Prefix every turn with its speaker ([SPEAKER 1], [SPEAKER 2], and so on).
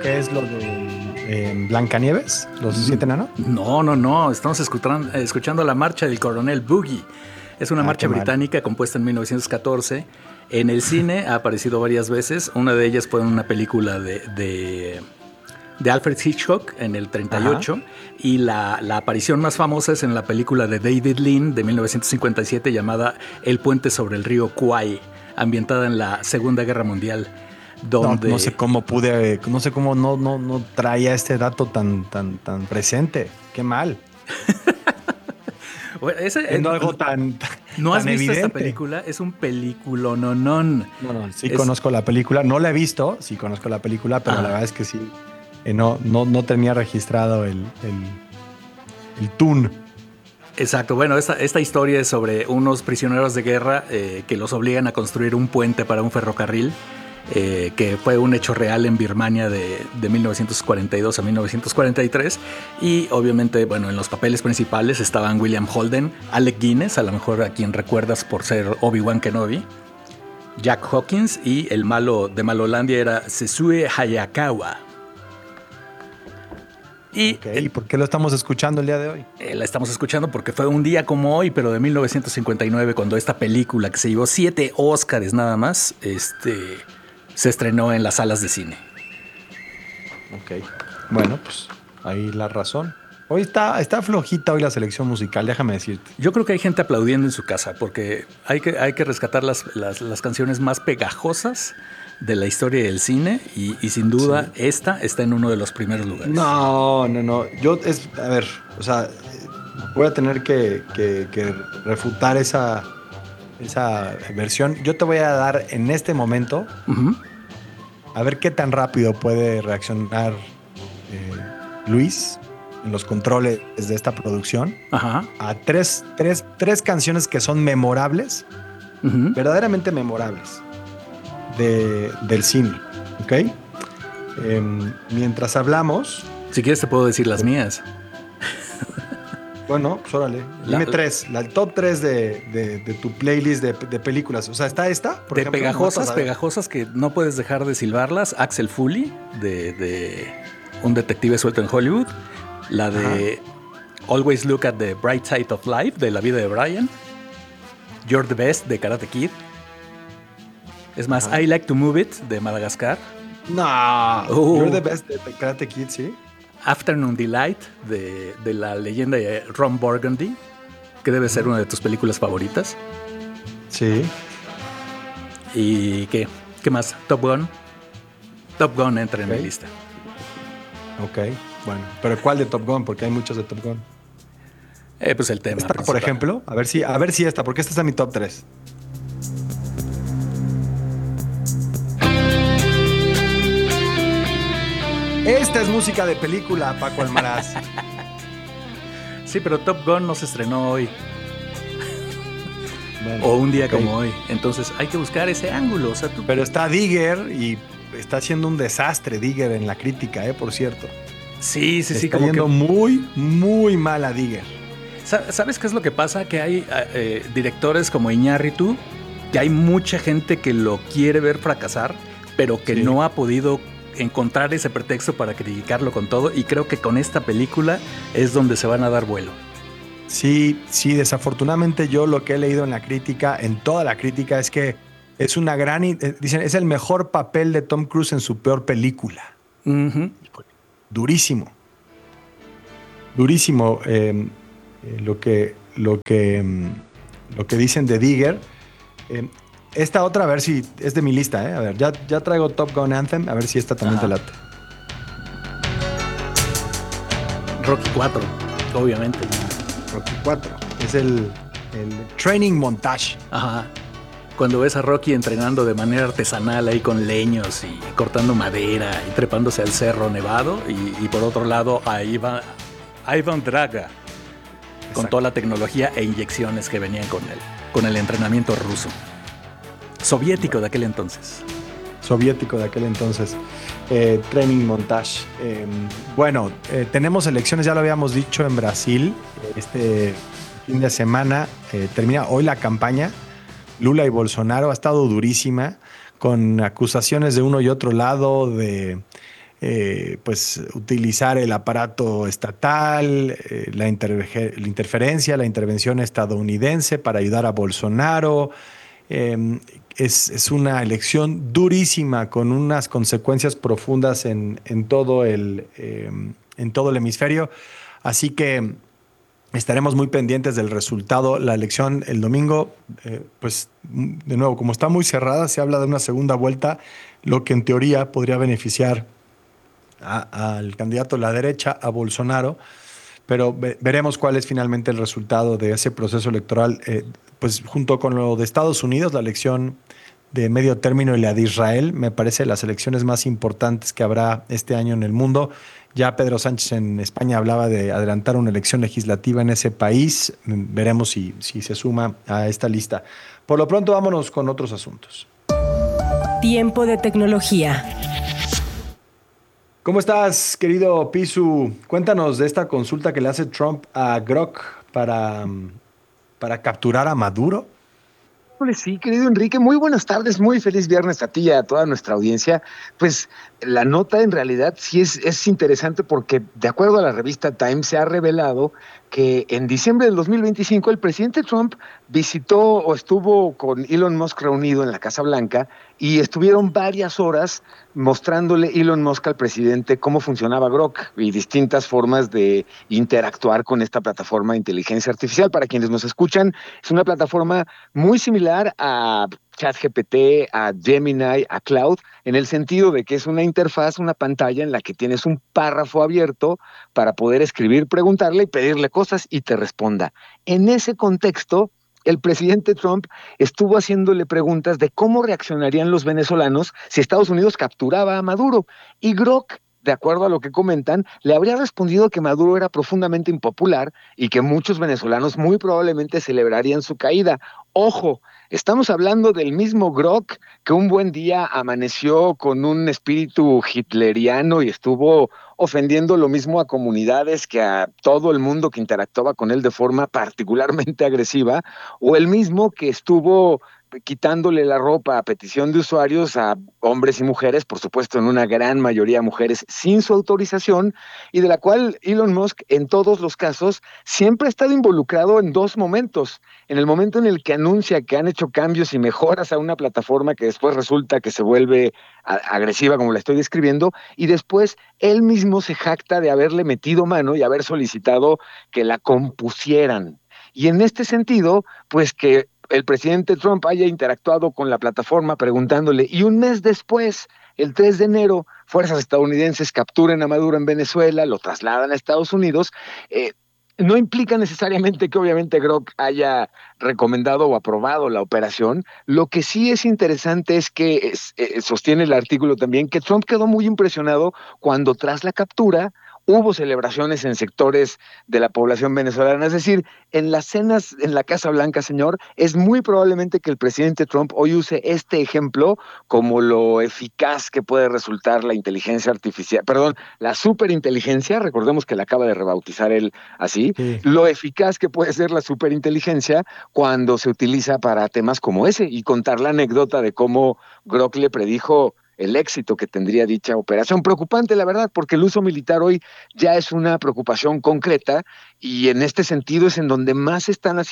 [SPEAKER 1] ¿Qué es lo de Blancanieves? ¿Los siete enanos?
[SPEAKER 2] No. Estamos escuchando la marcha del Coronel Boogie. Es una marcha
[SPEAKER 1] qué mal.
[SPEAKER 2] británica compuesta en 1914. En el cine ha aparecido varias veces. Una de ellas fue en una película de Alfred Hitchcock en el 38. Ajá. Y la aparición más famosa es en la película de David Lean de 1957 llamada El puente sobre el río Kwai, ambientada en la Segunda Guerra Mundial. Donde...
[SPEAKER 1] No sé cómo no traía este dato tan presente. Qué mal.
[SPEAKER 2] Bueno,
[SPEAKER 1] algo tan
[SPEAKER 2] ¿No has
[SPEAKER 1] tan
[SPEAKER 2] visto
[SPEAKER 1] evidente.
[SPEAKER 2] esta película? Es un peliculononón.
[SPEAKER 1] No, sí conozco la película. No la he visto, sí conozco la película, pero la verdad es que sí. No tenía registrado el tune.
[SPEAKER 2] Exacto. Bueno, esta historia es sobre unos prisioneros de guerra que los obligan a construir un puente para un ferrocarril. Que fue un hecho real en Birmania de 1942 a 1943 y obviamente, bueno, en los papeles principales estaban William Holden, Alec Guinness, a lo mejor a quien recuerdas por ser Obi-Wan Kenobi, Jack Hawkins, y el malo de Malolandia era Sesue Hayakawa.
[SPEAKER 1] ¿Y por qué lo estamos escuchando el día de hoy?
[SPEAKER 2] La estamos escuchando porque fue un día como hoy, pero de 1959, cuando esta película que se llevó 7 Óscares nada más, se estrenó en las salas de cine.
[SPEAKER 1] Ok. Bueno, pues ahí la razón. Hoy está flojita hoy la selección musical, déjame decirte.
[SPEAKER 2] Yo creo que hay gente aplaudiendo en su casa porque hay que rescatar las canciones más pegajosas de la historia del cine y sin duda sí. Esta está en uno de los primeros lugares.
[SPEAKER 1] No. A ver, o sea, voy a tener que refutar esa versión. Yo te voy a dar en este momento a ver qué tan rápido puede reaccionar Luis en los controles de esta producción a tres canciones que son memorables, verdaderamente memorables del cine, ¿ok? Mientras hablamos...
[SPEAKER 2] Si quieres te puedo decir las mías.
[SPEAKER 1] Bueno, pues órale. Dime el top 3 de tu playlist de películas. O sea, ¿está esta?
[SPEAKER 2] Por ejemplo, pegajosas que no puedes dejar de silbarlas. Axel Foley, de Un detective suelto en Hollywood. La de Always Look at the Bright Side of Life, de La vida de Brian. You're the Best, de Karate Kid. Es más, I Like to Move It, de Madagascar.
[SPEAKER 1] No, You're the Best, de Karate Kid, sí.
[SPEAKER 2] Afternoon Delight, de la leyenda de Ron Burgundy, que debe ser una de tus películas favoritas.
[SPEAKER 1] Sí.
[SPEAKER 2] ¿Y qué más? Top Gun. Top Gun entra en mi lista.
[SPEAKER 1] Ok, bueno. ¿Pero cuál de Top Gun? Porque hay muchos de Top Gun.
[SPEAKER 2] Pues el tema
[SPEAKER 1] esta, por ejemplo, a ver si esta, porque esta está en mi top 3. Esta es música de película, Paco Almaraz.
[SPEAKER 2] Sí, pero Top Gun no se estrenó hoy. Bueno, o un día como hoy. Entonces hay que buscar ese ángulo. O sea,
[SPEAKER 1] Pero está Digger y está haciendo un desastre Digger en la crítica, por cierto.
[SPEAKER 2] Sí.
[SPEAKER 1] Está yendo muy, muy mal a Digger.
[SPEAKER 2] ¿Sabes qué es lo que pasa? Que hay directores como Iñárritu, que hay mucha gente que lo quiere ver fracasar, pero que no ha podido encontrar ese pretexto para criticarlo con todo, y creo que con esta película es donde se van a dar vuelo.
[SPEAKER 1] Sí, desafortunadamente yo lo que he leído en la crítica, en toda la crítica, es que es una gran... dicen, es el mejor papel de Tom Cruise en su peor película. Durísimo. Lo que dicen de Digger. Esta otra, a ver si es de mi lista, A ver, ya traigo Top Gun Anthem, a ver si esta también te late.
[SPEAKER 2] Rocky 4, obviamente.
[SPEAKER 1] Rocky 4. Es el training montage.
[SPEAKER 2] Ajá. Cuando ves a Rocky entrenando de manera artesanal ahí con leños y cortando madera y trepándose al cerro nevado, y por otro lado a Ivan Draga, con toda la tecnología e inyecciones que venían con el entrenamiento ruso. Soviético de aquel entonces. Training
[SPEAKER 1] montage. Tenemos elecciones, ya lo habíamos dicho, en Brasil. Este fin de semana termina hoy la campaña. Lula y Bolsonaro ha estado durísima, con acusaciones de uno y otro lado de pues utilizar el aparato estatal, la interferencia, la intervención estadounidense para ayudar a Bolsonaro. Es una elección durísima con unas consecuencias profundas en todo el hemisferio. Así que estaremos muy pendientes del resultado. La elección el domingo, pues de nuevo, como está muy cerrada, se habla de una segunda vuelta, lo que en teoría podría beneficiar al candidato de la derecha, a Bolsonaro, pero veremos cuál es finalmente el resultado de ese proceso electoral, pues junto con lo de Estados Unidos, la elección de medio término y la de Israel, me parece las elecciones más importantes que habrá este año en el mundo. Ya Pedro Sánchez en España hablaba de adelantar una elección legislativa en ese país. Veremos si se suma a esta lista. Por lo pronto, vámonos con otros asuntos.
[SPEAKER 3] Tiempo de tecnología.
[SPEAKER 1] ¿Cómo estás, querido Pisu? Cuéntanos de esta consulta que le hace Trump a Grok para capturar a Maduro.
[SPEAKER 4] Sí, querido Enrique, muy buenas tardes, muy feliz viernes a ti y a toda nuestra audiencia. Pues la nota en realidad sí es interesante porque de acuerdo a la revista Time se ha revelado que en diciembre del 2025 el presidente Trump visitó o estuvo con Elon Musk reunido en la Casa Blanca y estuvieron varias horas mostrándole Elon Musk al presidente cómo funcionaba Grok y distintas formas de interactuar con esta plataforma de inteligencia artificial. Para quienes nos escuchan, es una plataforma muy similar a ChatGPT, a Gemini, a Cloud, en el sentido de que es una interfaz, una pantalla en la que tienes un párrafo abierto para poder escribir, preguntarle y pedirle cosas y te responda. En ese contexto, el presidente Trump estuvo haciéndole preguntas de cómo reaccionarían los venezolanos si Estados Unidos capturaba a Maduro. Y Grok, de acuerdo a lo que comentan, le habría respondido que Maduro era profundamente impopular y que muchos venezolanos muy probablemente celebrarían su caída. Ojo, estamos hablando del mismo Grok que un buen día amaneció con un espíritu hitleriano y estuvo ofendiendo lo mismo a comunidades que a todo el mundo que interactuaba con él de forma particularmente agresiva, o el mismo que estuvo quitándole la ropa a petición de usuarios a hombres y mujeres, por supuesto en una gran mayoría mujeres sin su autorización, y de la cual Elon Musk en todos los casos siempre ha estado involucrado en dos momentos. En el momento en el que anuncia que han hecho cambios y mejoras a una plataforma que después resulta que se vuelve agresiva como la estoy describiendo, y después él mismo se jacta de haberle metido mano y haber solicitado que la compusieran. Y en este sentido, pues que el presidente Trump haya interactuado con la plataforma preguntándole, y un mes después, el 3 de enero, fuerzas estadounidenses capturan a Maduro en Venezuela, lo trasladan a Estados Unidos, no implica necesariamente que obviamente Grok haya recomendado o aprobado la operación. Lo que sí es interesante es que sostiene el artículo también que Trump quedó muy impresionado cuando tras la captura hubo celebraciones en sectores de la población venezolana. Es decir, en las cenas en la Casa Blanca, señor, es muy probablemente que el presidente Trump hoy use este ejemplo como lo eficaz que puede resultar la inteligencia artificial, perdón, la superinteligencia, recordemos que la acaba de rebautizar él así,
[SPEAKER 1] Sí.
[SPEAKER 4] lo eficaz que puede ser la superinteligencia cuando se utiliza para temas como ese y contar la anécdota de cómo Grok le predijo el éxito que tendría dicha operación. Preocupante, la verdad, porque el uso militar hoy ya es una preocupación concreta y en este sentido es en donde más están haciendo